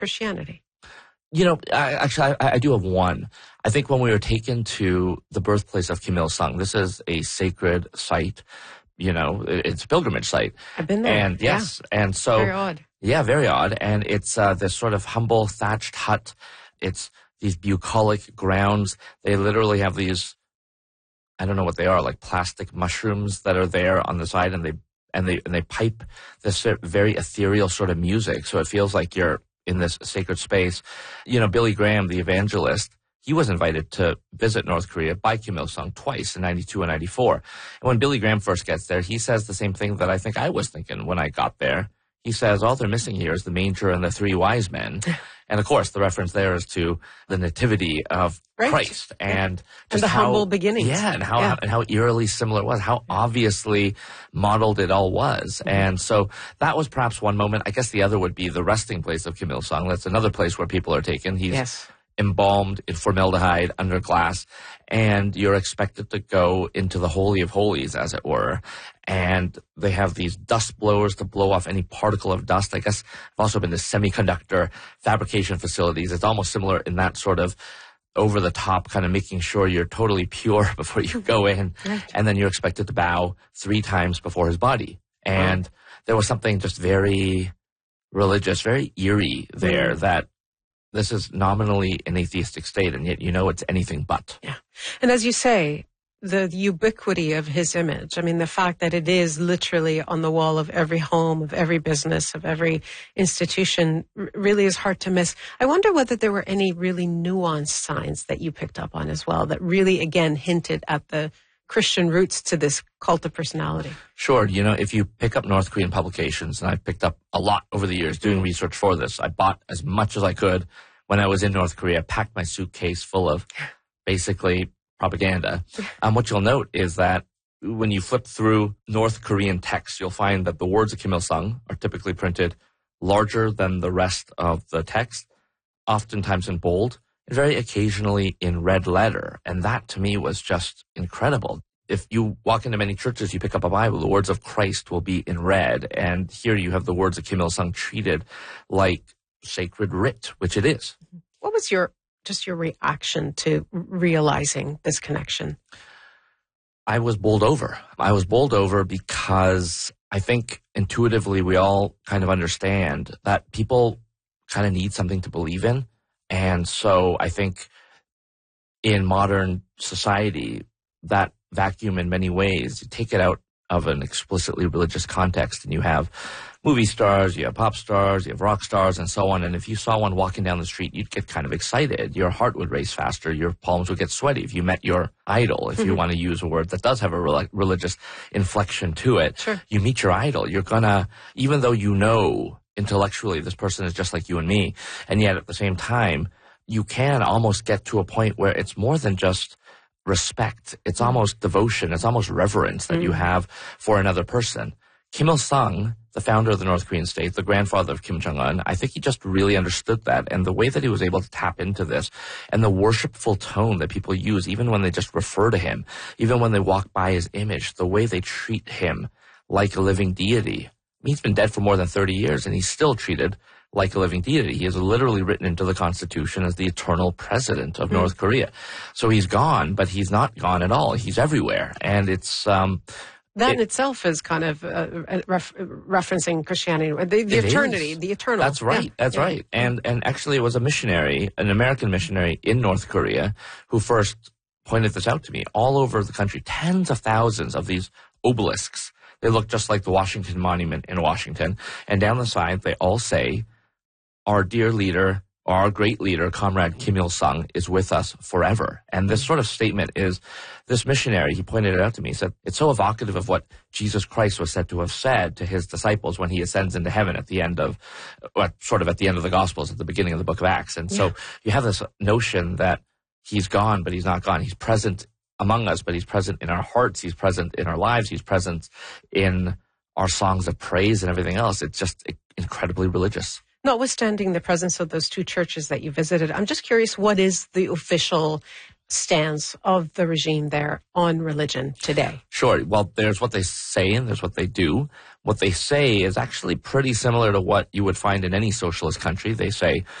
Christianity? I do have one. I think when we were taken to the birthplace of Kim Il-sung, this is a sacred site. It's a pilgrimage site. I've been there. And yes, and so very odd. Yeah, very odd. And it's this sort of humble thatched hut. It's these bucolic grounds. They literally have these, I don't know what they are, like plastic mushrooms that are there on the side, and they pipe this very ethereal sort of music. So it feels like you're in this sacred space. Billy Graham, the evangelist, he was invited to visit North Korea by Kim Il-sung twice in 92 and 94. And when Billy Graham first gets there, he says the same thing that I think I was thinking when I got there. He says, all they're missing here is the manger and the three wise men. And of course, the reference there is to the nativity of Christ and just the humble beginnings. Yeah, and how eerily similar it was, how obviously modeled it all was. And so that was perhaps one moment. I guess the other would be the resting place of Kim Il-sung. That's another place where people are taken. He's embalmed in formaldehyde under glass, and you're expected to go into the Holy of Holies, as it were. And they have these dust blowers to blow off any particle of dust. I guess I've also been to semiconductor fabrication facilities. It's almost similar in that sort of over the top, kind of making sure you're totally pure before you go in. Right. And then you're expected to bow 3 times before his body. And there was something just very religious, very eerie there that this is nominally an atheistic state, and yet it's anything but. Yeah. And as you say, the ubiquity of his image, I mean, the fact that it is literally on the wall of every home, of every business, of every institution, really is hard to miss. I wonder whether there were any really nuanced signs that you picked up on as well that really, again, hinted at the Christian roots to this cult of personality. Sure. If you pick up North Korean publications, and I've picked up a lot over the years doing research for this, I bought as much as I could when I was in North Korea, packed my suitcase full of basically propaganda. What you'll note is that when you flip through North Korean text, you'll find that the words of Kim Il-sung are typically printed larger than the rest of the text, oftentimes in bold, and very occasionally in red letter. And that, to me, was just incredible. If you walk into many churches, you pick up a Bible, the words of Christ will be in red. And here you have the words of Kim Il-sung treated like sacred writ, which it is. What was your reaction to realizing this connection? I was bowled over. I was bowled over because I think intuitively we all kind of understand that people kind of need something to believe in. And so I think in modern society, that vacuum in many ways, you take it out of an explicitly religious context, and you have movie stars, you have pop stars, you have rock stars, and so on. And if you saw one walking down the street, you'd get kind of excited. Your heart would race faster. Your palms would get sweaty. If you met your idol, if you want to use a word that does have a religious inflection to it, you meet your idol. You're gonna, even though intellectually this person is just like you and me, and yet at the same time, you can almost get to a point where it's more than just respect. It's almost devotion. It's almost reverence that you have for another person. Kim Il-sung, the founder of the North Korean state, the grandfather of Kim Jong-un, I think he just really understood that, and the way that he was able to tap into this, and the worshipful tone that people use, even when they just refer to him, even when they walk by his image, the way they treat him like a living deity. He's been dead for more than 30 years, and he's still treated like a living deity. He is literally written into the Constitution as the eternal president of North Korea. So he's gone, but he's not gone at all. He's everywhere. And it's... that in itself is kind of referencing Christianity, the eternity, the eternal. That's right. That's right. And actually it was a missionary, an American missionary in North Korea, who first pointed this out to me. All over the country, tens of thousands of these obelisks. They look just like the Washington Monument in Washington. And down the side, they all say, our dear leader, our great leader, Comrade Kim Il-sung, is with us forever. And this sort of statement is, this missionary, he pointed it out to me, he said, it's so evocative of what Jesus Christ was said to have said to his disciples when he ascends into heaven at the end of, sort of at the end of the Gospels, at the beginning of the book of Acts. And so you have this notion that he's gone, but he's not gone. He's present among us, but he's present in our hearts. He's present in our lives. He's present in our songs of praise and everything else. It's just incredibly religious. Notwithstanding the presence of those 2 churches that you visited, I'm just curious, what is the official stance of the regime there on religion today? Sure. Well, there's what they say and there's what they do. what they say is actually pretty similar to what you would find in any socialist country. They say,